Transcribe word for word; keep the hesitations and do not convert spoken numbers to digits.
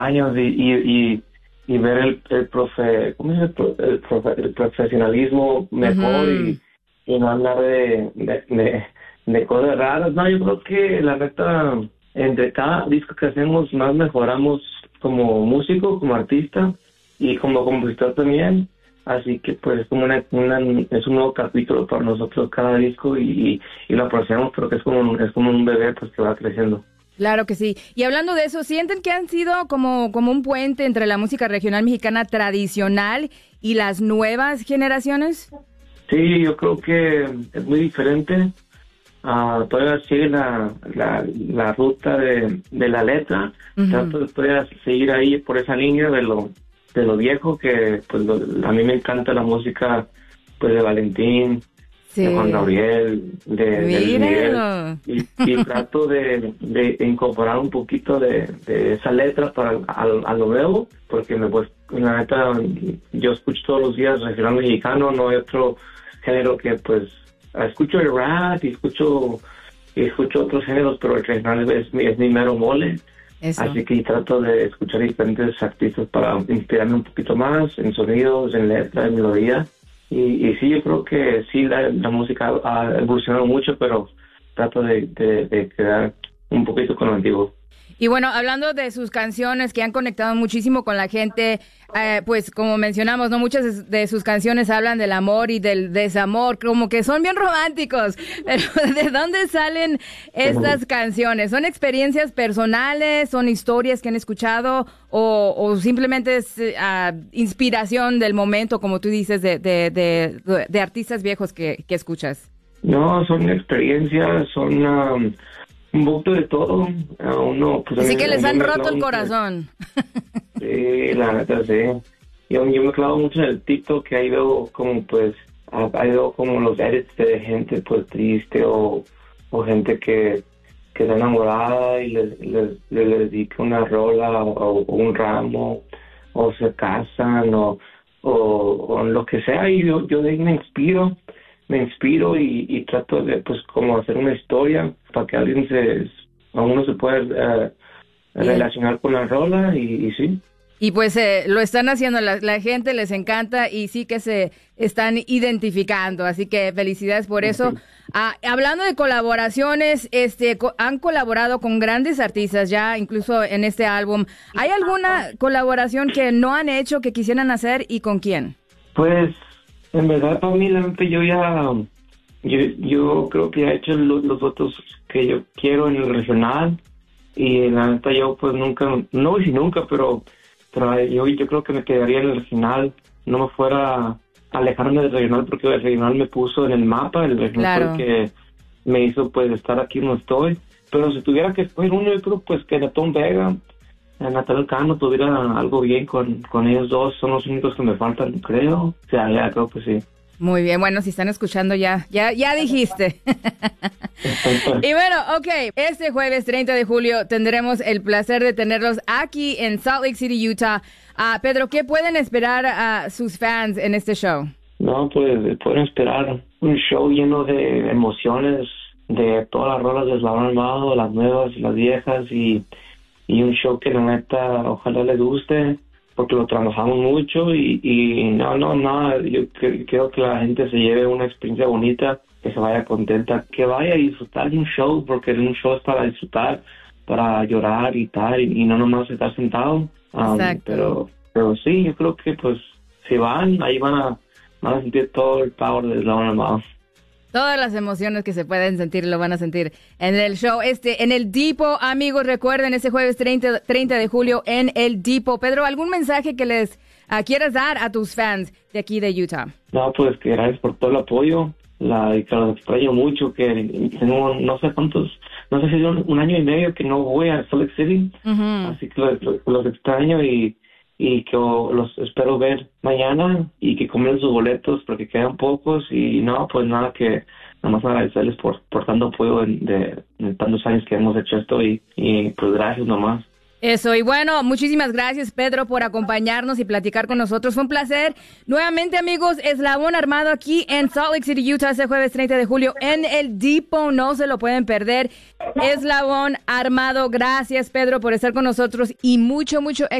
años y, y, y, y ver el, el profe, ¿cómo es el, pro, el, profe, el profesionalismo mejor uh-huh. y, y no hablar de, de, de, de cosas raras. No, yo creo que la neta, entre cada disco que hacemos más mejoramos como músico, como artista y como compositor también. Así que pues es como una, una es un nuevo capítulo para nosotros cada disco y, y, y lo apreciamos porque es como un, es como un bebé pues que va creciendo. Claro que sí. Y hablando de eso, ¿sienten que han sido como, como un puente entre la música regional mexicana tradicional y las nuevas generaciones? Sí, yo creo que es muy diferente. Uh, todavía sigue la, la, la ruta de, de la letra. Uh-huh. Trato de todavía seguir ahí por esa línea de lo de lo viejo, que pues lo, a mí me encanta la música pues de Valentín, sí. de Juan Gabriel, de, de Luis Miguel, y, y trato de, de incorporar un poquito de, de esa letra para a, a lo nuevo, porque me, pues la neta yo escucho todos los días regional mexicano, no hay otro género que pues escucho el rap y escucho y escucho otros géneros, pero el regional es, es mi mero mole. Eso. Así que trato de escuchar diferentes artistas para inspirarme un poquito más en sonidos, en letra, en melodía. Y, y sí, yo creo que sí, la, la música ha evolucionado mucho, pero trato de, de, de quedar un poquito con lo antiguo. Y bueno, hablando de sus canciones que han conectado muchísimo con la gente, eh, pues como mencionamos, no muchas de sus canciones hablan del amor y del desamor, como que son bien románticos. Pero ¿de dónde salen estas canciones? ¿Son experiencias personales? ¿Son historias que han escuchado? ¿O, o simplemente es uh, inspiración del momento, como tú dices, de, de, de, de artistas viejos que, que escuchas? No, son experiencias, son... Um... un poco de todo. A uno, pues, Así a mí, que les han roto el mucho. corazón. Sí, la neta, sí. Yo, yo me clavo mucho en el TikTok, que ahí veo como, pues, ahí veo como los edits de gente, pues, triste o, o gente que, que está enamorada y les, les, les dedica una rola o, o un ramo, o se casan o, o, o lo que sea. Y yo, yo de ahí me inspiro. me inspiro y, y trato de, pues, como hacer una historia para que alguien se, a uno se pueda uh, relacionar con la rola y, y sí. Y pues eh, lo están haciendo, la, la gente les encanta y sí que se están identificando, así que felicidades por eso. Ah, hablando de colaboraciones, este, co- han colaborado con grandes artistas ya, incluso en este álbum. ¿Hay alguna colaboración que no han hecho, que quisieran hacer y con quién? Pues... en verdad, para mí, la neta, yo ya, yo, yo creo que ya he hecho los, los votos que yo quiero en el regional y la neta yo pues nunca, no sé si nunca, pero, pero yo, yo creo que me quedaría en el regional, no me fuera a alejarme del regional porque el regional me puso en el mapa, el regional claro. fue el que me hizo pues estar aquí donde estoy, pero si tuviera que escoger uno, yo creo pues que Netón Vega, Natal Cano tuviera algo bien con, con ellos dos, son los únicos que me faltan, creo. O sea, ya creo que sí. Muy bien, bueno, si están escuchando ya, ya, ya dijiste. Y bueno, ok, este jueves treinta de julio tendremos el placer de tenerlos aquí en Salt Lake City, Utah. Uh, Pedro, ¿qué pueden esperar a uh, sus fans en este show? No, pues pueden esperar un show lleno de emociones, de todas las rolas de Eslabón Armado, las nuevas y las viejas y... y un show que la neta ojalá les guste porque lo trabajamos mucho y, y no, no, no, yo cre- creo que la gente se lleve una experiencia bonita, que se vaya contenta, que vaya a disfrutar de un show, porque un show es para disfrutar, para llorar y tal, y, y no nomás estar sentado. Um, pero, pero sí, yo creo que pues si van, ahí van a, van a sentir todo el power de Eslabón Armado. Todas las emociones que se pueden sentir lo van a sentir en el show este, en el Depot. Amigos, recuerden, este jueves treinta, treinta de julio en el Depot. Pedro, ¿algún mensaje que les uh, quieras dar a tus fans de aquí de Utah? No, pues que gracias por todo el apoyo. La, y que los extraño mucho, que tengo no sé cuántos, no sé si un, un año y medio que no voy a Salt Lake City. Uh-huh. Así que los, los, los extraño y... y que los espero ver mañana y que compren sus boletos porque quedan pocos y no, pues nada, que nada más agradecerles por, por tanto apoyo en, de, en tantos años que hemos hecho esto y, y pues gracias nomás. Eso, y bueno, muchísimas gracias, Pedro, por acompañarnos y platicar con nosotros. Fue un placer. Nuevamente, amigos, Eslabón Armado aquí en Salt Lake City, Utah, este jueves treinta de julio en el Depot. No se lo pueden perder. Eslabón Armado. Gracias, Pedro, por estar con nosotros y mucho, mucho éxito.